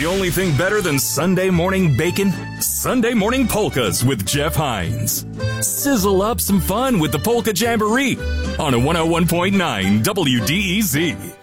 The only thing better than Sunday morning bacon? Sunday morning polkas with Jeff Hines. Sizzle up some fun with the Polka Jamboree on a 101.9 WDEZ.